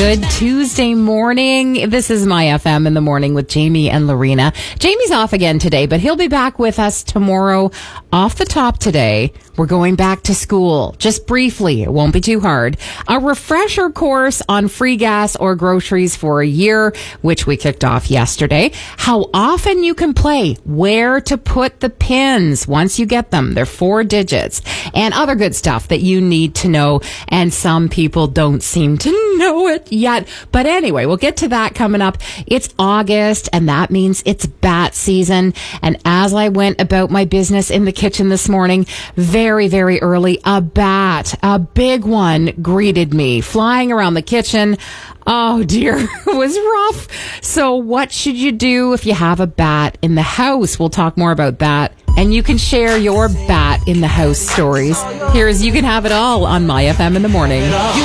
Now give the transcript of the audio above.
Good Tuesday morning. This is My FM in the morning with Jamie and Lorena. Jamie's off again today, but he'll be back with us tomorrow. Off the top today, we're going back to school. Just briefly, it won't be too hard. A refresher course on free gas or groceries for a year, which we kicked off yesterday. How often you can play, where to put the pins once you get them. They're 4 digits. And other good stuff that you need to know. And some people don't seem to know it yet. But anyway, we'll get to that coming up. It's August, and that means it's bat season. And as I went about my business in the kitchen this morning, very, very early, a bat, a big one, greeted me, flying around the kitchen. Oh dear, it was rough. So what should you do if you have a bat in the house? We'll talk more about that. And you can share your bat in the house stories. Here's You Can Have It All on My FM in the morning.